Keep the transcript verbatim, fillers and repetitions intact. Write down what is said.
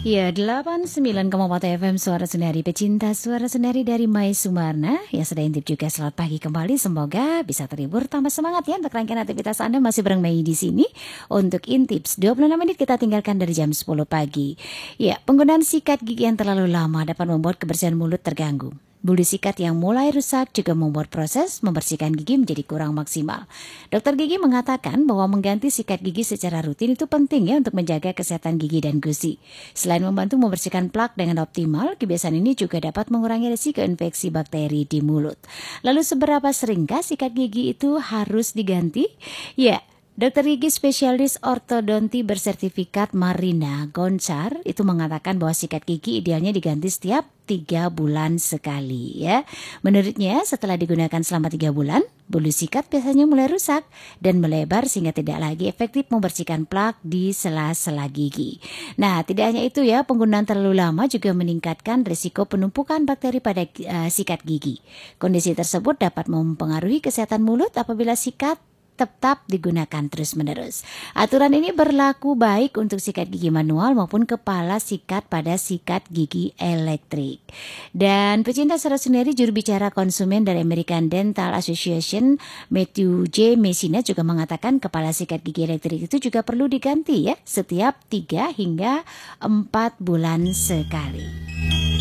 Ya, delapan puluh sembilan koma empat F M Suara Sendiri, pecinta Suara Sendiri dari Mai Sumarna. Ya, sudah intip juga, selamat pagi kembali. Semoga bisa terhibur, tambah semangat ya untuk rangkaian aktivitas Anda. Masih bareng Mai di sini untuk intips. dua puluh enam menit kita tinggalkan dari jam sepuluh pagi. Ya, penggunaan sikat gigi yang terlalu lama dapat membuat kebersihan mulut terganggu. Bulu sikat yang mulai rusak juga membuat proses membersihkan gigi menjadi kurang maksimal. Dokter gigi mengatakan bahwa mengganti sikat gigi secara rutin itu penting ya untuk menjaga kesehatan gigi dan gusi. Selain membantu membersihkan plak dengan optimal, kebiasaan ini juga dapat mengurangi risiko infeksi bakteri di mulut. Lalu seberapa seringkah sikat gigi itu harus diganti? Ya, Dokter gigi spesialis ortodonti bersertifikat Marina Goncar itu mengatakan bahwa sikat gigi idealnya diganti setiap tiga bulan sekali ya. Menurutnya setelah digunakan selama tiga bulan, bulu sikat biasanya mulai rusak dan melebar sehingga tidak lagi efektif membersihkan plak di sela-sela gigi. Nah, tidak hanya itu ya, penggunaan terlalu lama juga meningkatkan risiko penumpukan bakteri pada uh, sikat gigi. Kondisi tersebut dapat mempengaruhi kesehatan mulut apabila sikat tetap digunakan terus-menerus. Aturan ini berlaku baik untuk sikat gigi manual maupun kepala sikat pada sikat gigi elektrik. Dan pecinta Suara Sendiri, juru bicara konsumen dari American Dental Association, Matthew J. Messina juga mengatakan kepala sikat gigi elektrik itu juga perlu diganti ya setiap tiga hingga empat bulan sekali.